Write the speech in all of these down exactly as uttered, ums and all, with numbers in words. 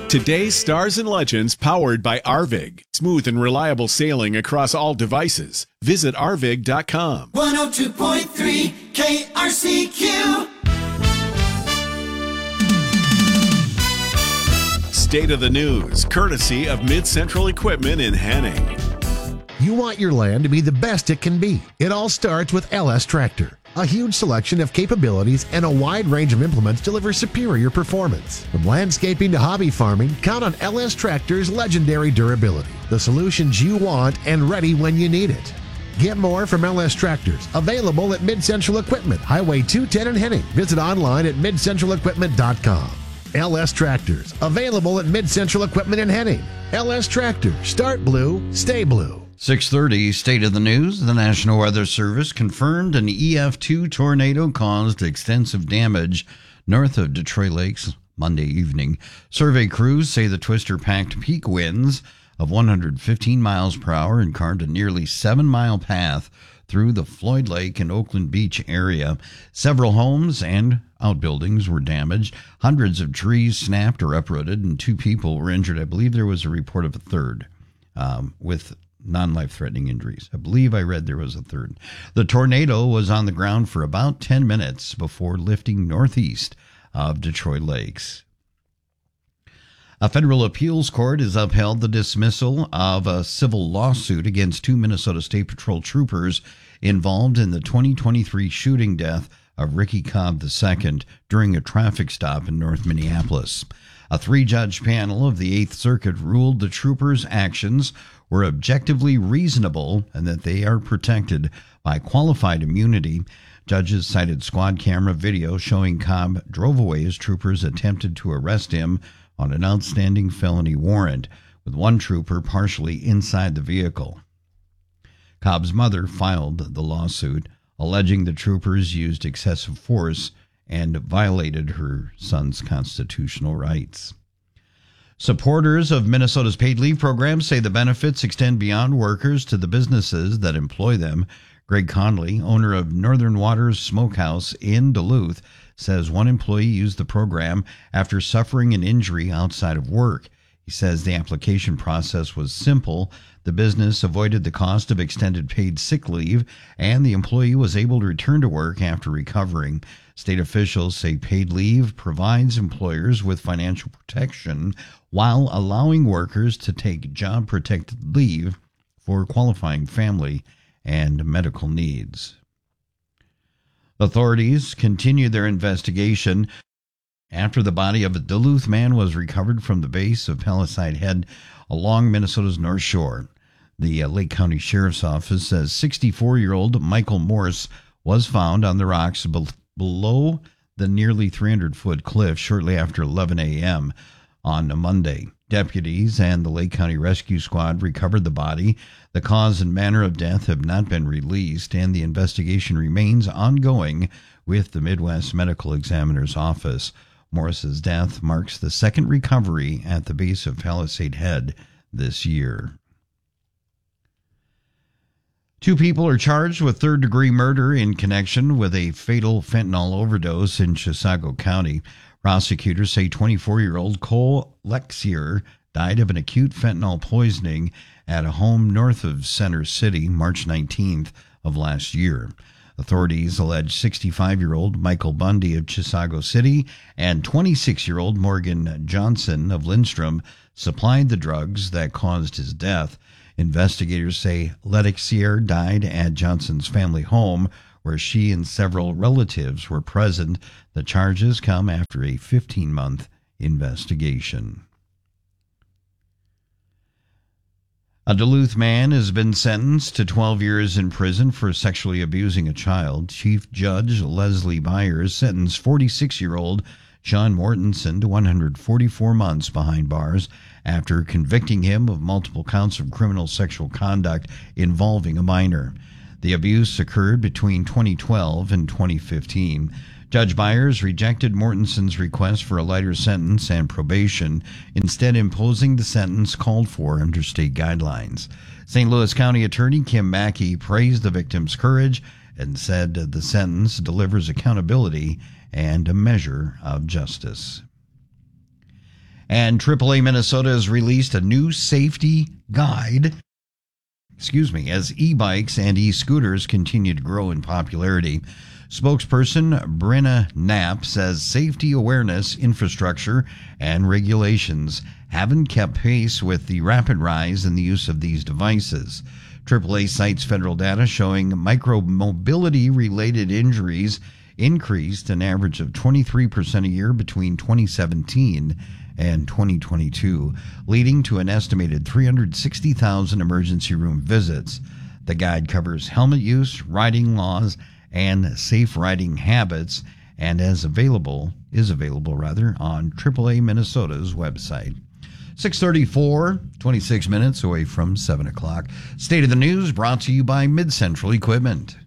Today's Stars and Legends powered by Arvig. Smooth and reliable sailing across all devices. Visit arvig dot com. one oh two point three K R C Q. State of the News, courtesy of Mid-Central Equipment in Henning. You want your land to be the best it can be. It all starts with L S Tractor. A huge selection of capabilities and a wide range of implements deliver superior performance. From landscaping to hobby farming, count on L S Tractor's legendary durability. The solutions you want and ready when you need it. Get more from L S Tractors. Available at Mid-Central Equipment, Highway two ten in Henning. Visit online at mid central equipment dot com. L S Tractors. Available at Mid-Central Equipment in Henning. L S Tractor. Start blue, stay blue. six thirty, State of the News. The National Weather Service confirmed an E F two tornado caused extensive damage north of Detroit Lakes Monday evening. Survey crews say the twister packed peak winds of one hundred fifteen miles per hour and carved a nearly seven-mile path through the Floyd Lake and Oakland Beach area. Several homes and outbuildings were damaged. Hundreds of trees snapped or uprooted, and two people were injured. I believe there was a report of a third um, with non-life-threatening injuries. I believe I read there was a third. The tornado was on the ground for about ten minutes before lifting northeast of Detroit Lakes. A federal appeals court has upheld the dismissal of a civil lawsuit against two Minnesota State Patrol troopers involved in the twenty twenty-three shooting death of Ricky Cobb the Second during a traffic stop in North Minneapolis. A three-judge panel of the Eighth Circuit ruled the troopers' actions were objectively reasonable and that they are protected by qualified immunity. Judges cited squad camera video showing Cobb drove away as troopers attempted to arrest him on an outstanding felony warrant, with one trooper partially inside the vehicle. Cobb's mother filed the lawsuit, alleging the troopers used excessive force and violated her son's constitutional rights. Supporters of Minnesota's paid leave program say the benefits extend beyond workers to the businesses that employ them. Greg Conley, owner of Northern Waters Smokehouse in Duluth, says one employee used the program after suffering an injury outside of work. He says the application process was simple. The business avoided the cost of extended paid sick leave, and the employee was able to return to work after recovering. State officials say paid leave provides employers with financial protection while allowing workers to take job-protected leave for qualifying family and medical needs. Authorities continue their investigation after the body of a Duluth man was recovered from the base of Palisade Head along Minnesota's North Shore. The uh, Lake County Sheriff's Office says sixty-four-year-old Michael Morse was found on the rocks be- below the nearly three hundred foot cliff shortly after eleven a.m. on a Monday. Deputies and the Lake County Rescue Squad recovered the body. The cause and manner of death have not been released, and the investigation remains ongoing with the Midwest Medical Examiner's Office. Morris's death marks the second recovery at the base of Palisade Head this year. Two people are charged with third-degree murder in connection with a fatal fentanyl overdose in Chisago County. Prosecutors say twenty-four-year-old Cole Lexier died of an acute fentanyl poisoning at a home north of Center City March nineteenth of last year. Authorities allege sixty-five-year-old Michael Bundy of Chisago City and twenty-six-year-old Morgan Johnson of Lindstrom supplied the drugs that caused his death. Investigators say Lexier died at Johnson's family home, where she and several relatives were present. The charges come after a fifteen-month investigation. A Duluth man has been sentenced to twelve years in prison for sexually abusing a child. Chief Judge Leslie Byers sentenced forty-six-year-old Sean Mortensen to one hundred forty-four months behind bars after convicting him of multiple counts of criminal sexual conduct involving a minor. The abuse occurred between twenty twelve and twenty fifteen. Judge Byers rejected Mortensen's request for a lighter sentence and probation, instead imposing the sentence called for under state guidelines. Saint Louis County Attorney Kim Mackey praised the victim's courage and said the sentence delivers accountability and a measure of justice. And triple A Minnesota has released a new safety guide, excuse me, as e-bikes and e-scooters continue to grow in popularity. Spokesperson Brenna Knapp says safety awareness, infrastructure, and regulations haven't kept pace with the rapid rise in the use of these devices. triple A cites federal data showing micromobility-related injuries increased an average of twenty-three percent a year between twenty seventeen and twenty twenty-two, leading to an estimated three hundred sixty thousand emergency room visits. The guide covers helmet use, riding laws, and safe riding habits, and as available is available rather on triple A Minnesota's website. six thirty-four, twenty-six minutes away from seven o'clock. State of the News brought to you by Mid-Central Equipment.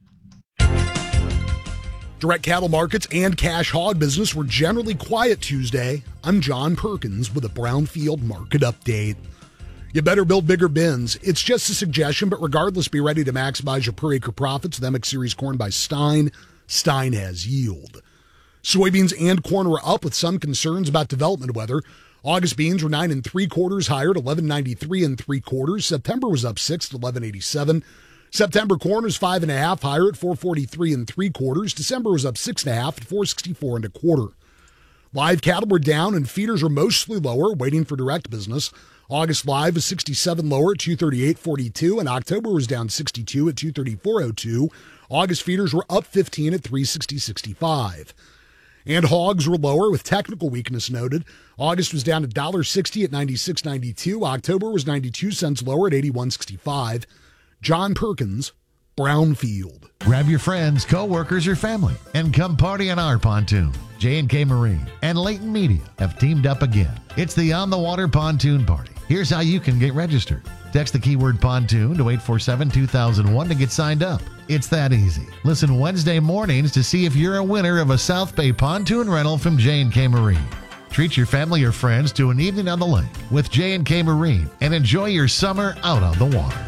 Direct cattle markets and cash hog business were generally quiet Tuesday. I'm John Perkins with a Brownfield market update. You better build bigger bins. It's just a suggestion, but regardless, be ready to maximize your per acre profits with M X Series corn by Stein. Stein has yield. Soybeans and corn were up with some concerns about development weather. August beans were nine and three quarters higher at eleven ninety-three and three quarters. September was up six at eleven eighty-seven. September corn was five and a half higher at four forty-three and three quarters. December was up six and a half at four sixty-four and a quarter. Live cattle were down and feeders were mostly lower, waiting for direct business. August live was sixty-seven lower at two thirty-eight forty-two, and October was down sixty-two at two thirty-four oh two. August feeders were up fifteen at three sixty sixty-five. And hogs were lower with technical weakness noted. August was down one dollar sixty at ninety-six ninety-two. October was ninety-two cents lower at eighty-one sixty-five. John Perkins, Brownfield. Grab your friends, co-workers, or family and come party on our pontoon. J and K Marine and Leighton Media have teamed up again. It's the On the Water Pontoon Party. Here's how you can get registered. Text the keyword pontoon to eight four seven two thousand one to get signed up. It's that easy. Listen Wednesday mornings to see if you're a winner of a South Bay pontoon rental from J and K Marine. Treat your family or friends to an evening on the lake with J and K Marine and enjoy your summer out on the water.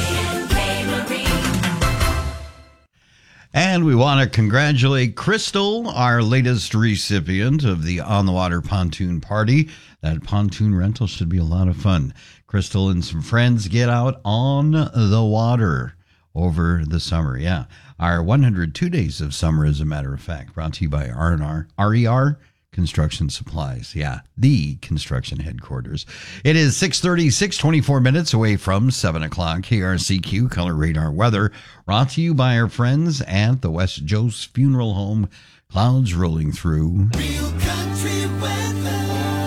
And we want to congratulate Crystal, our latest recipient of the On the Water Pontoon Party. That pontoon rental should be a lot of fun. Crystal and some friends get out on the water over the summer. Yeah, our one hundred two days of summer, as a matter of fact, brought to you by R and R, R E R Construction Supplies. Yeah, the construction headquarters. It is six thirty-six, twenty-four minutes away from seven o'clock. K R C Q Color Radar Weather brought to you by our friends at the West Joe's Funeral Home. Clouds rolling through. Real country weather.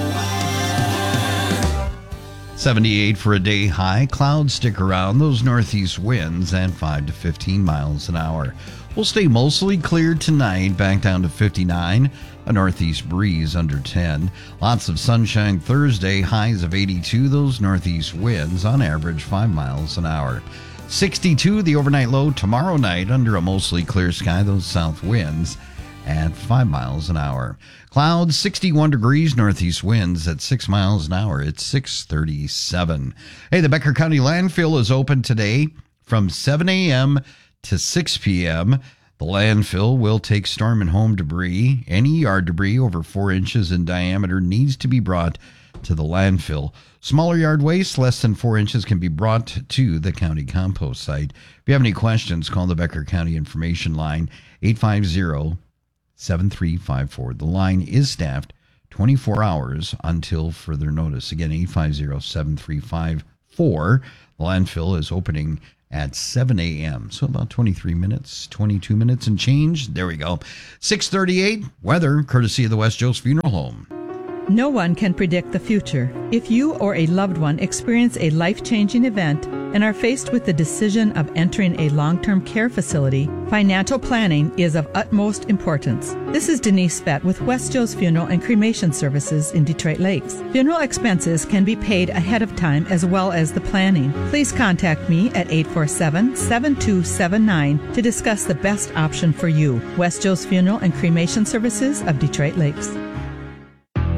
seventy-eight for a day high. Clouds stick around. Those northeast winds and five to fifteen miles an hour. We'll stay mostly clear tonight, back down to fifty-nine. A northeast breeze under ten. Lots of sunshine Thursday, highs of eighty-two. Those northeast winds on average five miles an hour. sixty-two the overnight low tomorrow night under a mostly clear sky. Those south winds at five miles an hour. Clouds, sixty-one degrees, northeast winds at six miles an hour. It's six thirty-seven. Hey, the Becker County landfill is open today from seven a.m. to six p.m. The landfill will take storm and home debris. Any yard debris over four inches in diameter needs to be brought to the landfill. Smaller yard waste, less than four inches, can be brought to the county compost site. If you have any questions, call the Becker County Information Line, eight five zero, seven three five four. The line is staffed twenty-four hours until further notice. Again, eight five zero, seven three five four. The landfill is opening at seven a.m. So about twenty-three minutes, twenty-two minutes and change. There we go. six thirty-eight, weather, courtesy of the West Joe's Funeral Home. No one can predict the future. If you or a loved one experience a life-changing event and are faced with the decision of entering a long-term care facility, financial planning is of utmost importance. This is Denise Fett with West Joe's Funeral and Cremation Services in Detroit Lakes. Funeral expenses can be paid ahead of time as well as the planning. Please contact me at eight four seven, seven two seven nine to discuss the best option for you. West Joe's Funeral and Cremation Services of Detroit Lakes.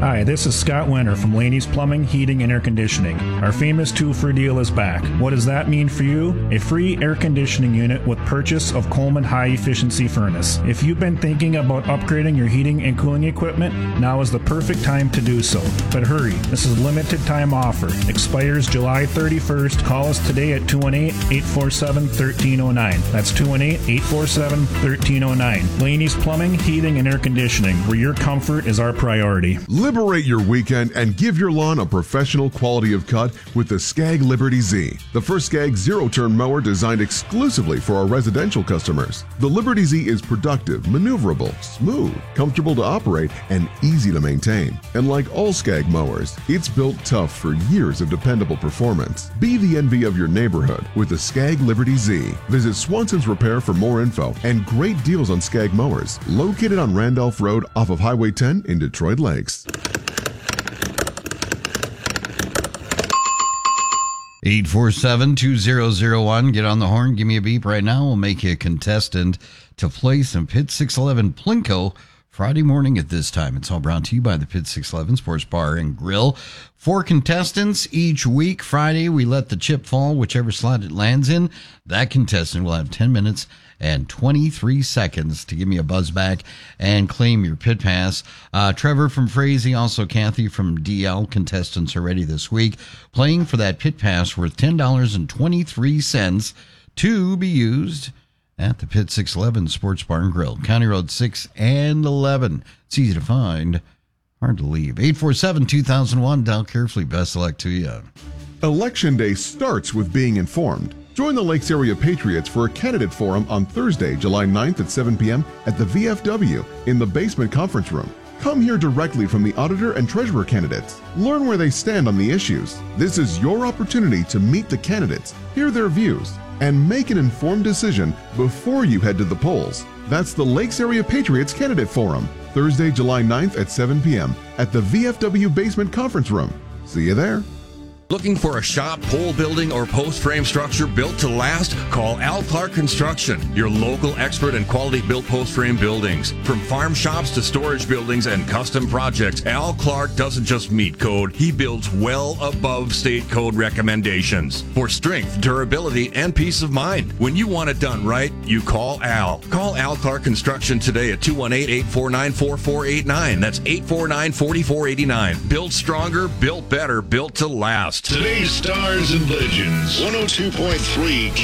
Hi, this is Scott Winter from Laney's Plumbing, Heating, and Air Conditioning. Our famous two-for deal is back. What does that mean for you? A free air conditioning unit with purchase of Coleman high-efficiency furnace. If you've been thinking about upgrading your heating and cooling equipment, now is the perfect time to do so. But hurry, this is a limited time offer. Expires July thirty-first. Call us today at two one eight, eight four seven, one three zero nine. That's two one eight, eight four seven, one three zero nine. Laney's Plumbing, Heating, and Air Conditioning, where your comfort is our priority. Liberate your weekend and give your lawn a professional quality of cut with the Skag Liberty Z, the first Skag zero-turn mower designed exclusively for our residential customers. The Liberty Z is productive, maneuverable, smooth, comfortable to operate, and easy to maintain. And like all Skag mowers, it's built tough for years of dependable performance. Be the envy of your neighborhood with the Skag Liberty Z. Visit Swanson's Repair for more info and great deals on Skag mowers, located on Randolph Road off of Highway ten in Detroit Lakes. eight four seven, two zero zero one. Get on the horn. Give me a beep right now. We'll make you a contestant to play some Pit six eleven Plinko Friday morning at this time. It's all brought to you by the Pit six eleven Sports Bar and Grill. Four contestants each week. Friday, we let the chip fall, whichever slot it lands in. That contestant will have ten minutes and twenty-three seconds to give me a buzz back and claim your pit pass. Uh, Trevor from Frazee, also Kathy from D L, contestants are ready this week, playing for that pit pass worth ten dollars and twenty-three cents to be used at the Pit six eleven Sports Bar and Grill, County Road six and eleven. It's easy to find, hard to leave. eight four seven, two thousand one. Dial carefully. Best of luck to you. Election day starts with being informed. Join the Lakes Area Patriots for a candidate forum on Thursday, July ninth at seven p.m. at the V F W in the basement conference room. Come hear directly from the auditor and treasurer candidates. Learn where they stand on the issues. This is your opportunity to meet the candidates, hear their views, and make an informed decision before you head to the polls. That's the Lakes Area Patriots Candidate Forum, Thursday, July ninth at seven p.m. at the V F W basement conference room. See you there. Looking for a shop, pole building, or post frame structure built to last? Call Al Clark Construction, your local expert in quality built post frame buildings. From farm shops to storage buildings and custom projects, Al Clark doesn't just meet code, he builds well above state code recommendations for strength, durability, and peace of mind. When you want it done right, you call Al. Call Al Clark Construction today at two one eight, eight four nine, four four eight nine. That's eight four nine, four four eight nine. Built stronger, built better, built to last. Today's Stars and Legends, one oh two point three